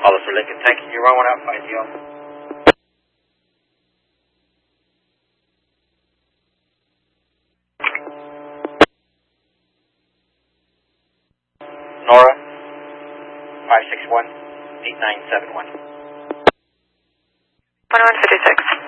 Officer Lincoln, thank you. Run 1 out, 50. Nora, 561-8971. 2156.